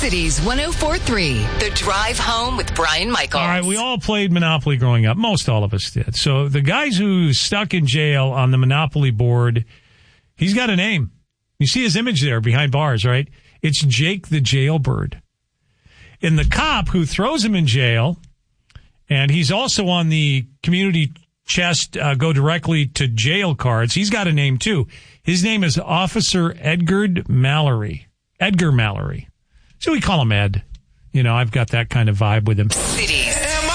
Cities 104.3, The Drive Home with Brian Michaels. All right, we all played Monopoly growing up. Most all of us did. So the guys who's stuck in jail on the Monopoly board, he's got a name. You see his image there behind bars, right? It's Jake the Jailbird. And the cop who throws him in jail, and he's also on the community chest, go directly to jail cards. He's got a name, too. His name is Officer Edgar Mallory. Edgar Mallory. So we call him Ed. You know, I've got that kind of vibe with him. Cities